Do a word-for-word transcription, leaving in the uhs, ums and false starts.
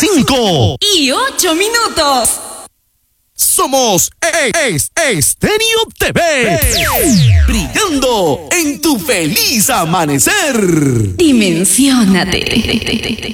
cinco y ocho minutos. Somos Es Estéreo T V, brillando en tu feliz amanecer. Dimensiónate.